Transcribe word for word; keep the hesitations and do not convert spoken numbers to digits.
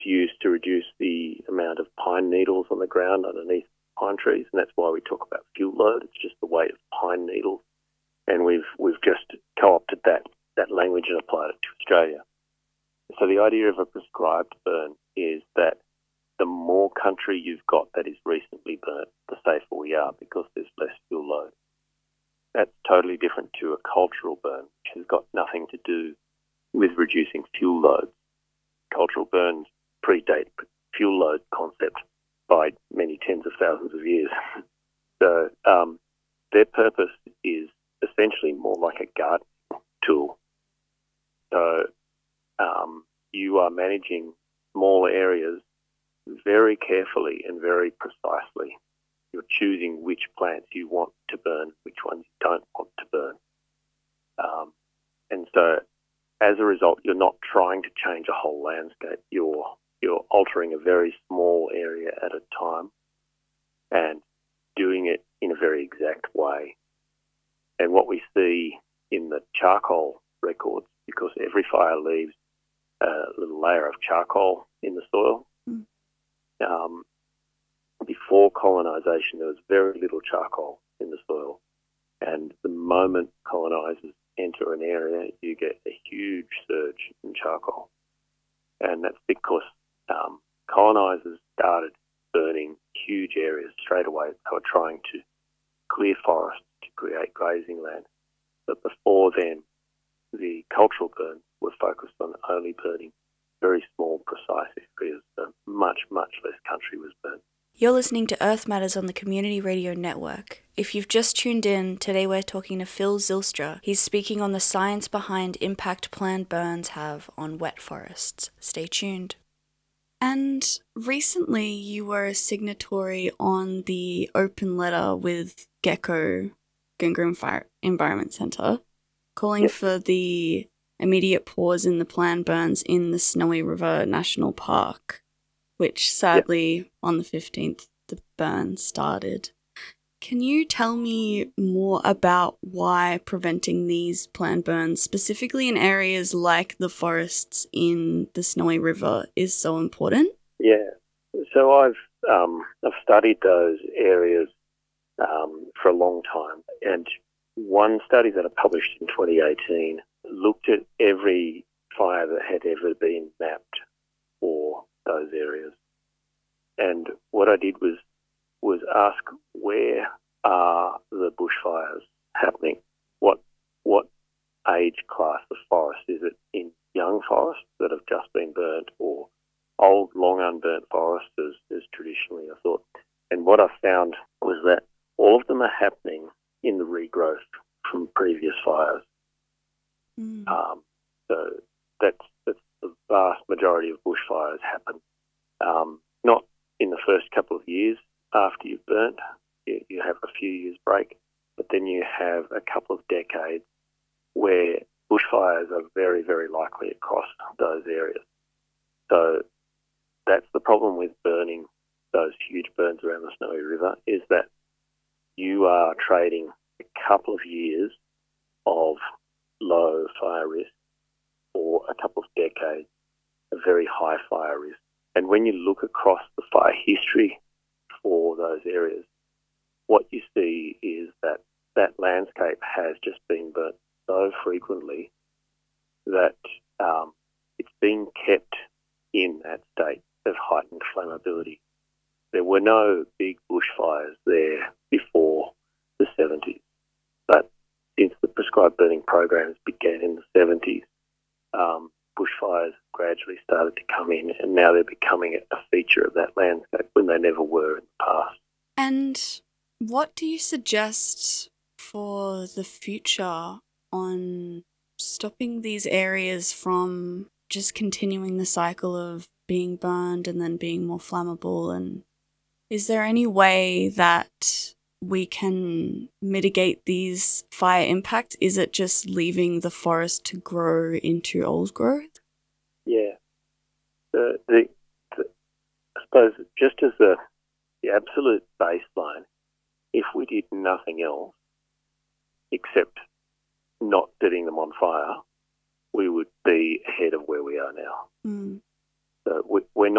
used to reduce the amount of pine needles on the ground underneath pine trees, and that's why we talk about fuel load. It's just the weight of pine needles, and we've we've just co-opted that that language and applied it to Australia. So the idea of a prescribed burn is that the more country you've got that is recently burnt, the safer we are because there's less fuel load. That's totally different to a cultural burn, which has got nothing to do with reducing fuel loads. Cultural burns predate fuel load concept by many tens of thousands of years. So um, their purpose is essentially more like a garden tool. So um, you are managing small areas very carefully and very precisely. You're choosing which plants you want to burn, which ones you don't want to burn. Um, and so as a result, you're not trying to change a whole landscape. You're you're altering a very small area at a time and doing it in a very exact way. And what we see in the charcoal records, because every fire leaves a little layer of charcoal in the soil. Mm. Um, before colonisation, there was very little charcoal in the soil. And the moment colonisers enter an area, you get a huge surge in charcoal. And that's because um, colonisers started burning huge areas straight away. They were trying to clear forests to create grazing land. But before then, the cultural burns were focused on only burning very small, precise areas. So much, much less country was burnt. You're listening to Earth Matters on the Community Radio Network. If you've just tuned in, today we're talking to Phil Zylstra. He's speaking on the science behind impact planned burns have on wet forests. Stay tuned. And recently you were a signatory on the open letter with GECO, Gungarum Fire Environment Centre, calling yep. for the immediate pause in the planned burns in the Snowy River National Park, which sadly yep. on the fifteenth the burn started. Can you tell me more about why preventing these planned burns, specifically in areas like the forests in the Snowy River, is so important? Yeah. So I've um, I've studied those areas um, for a long time, and one study that I published in twenty eighteen looked at every fire that had ever been mapped for those areas. And what I did was was ask, where are the bushfires happening? What what age class of forest? Is it in young forests that have just been burnt, or old, long unburnt forests, as, as traditionally I thought? And what I found was that all of them are happening in the regrowth from previous fires. Mm. Um, so that's, that's the vast majority of bushfires happen um, not in the first couple of years after you've burnt. You, you have a few years break, but then you have a couple of decades where bushfires are very, very likely across those areas. So that's the problem with burning those huge burns around the Snowy River, is that you are trading a couple of years of low fire risk for a couple of decades of very high fire risk. And when you look across the fire history for those areas, what you see is that that landscape has just been burnt so frequently that um, it's been kept in that state of heightened flammability. There were no big bushfires there before the seventies, but since the prescribed burning programs began in the seventies, um, bushfires gradually started to come in, and now they're becoming a feature of that landscape when they never were in the past. And what do you suggest for the future on stopping these areas from just continuing the cycle of being burned and then being more flammable? And is there any way that we can mitigate these fire impacts? Is it just leaving the forest to grow into old growth? Yeah. The, the, the, I suppose just as the, the absolute baseline, if we did nothing else except not setting them on fire, we would be ahead of where we are now. Mm. So we, we're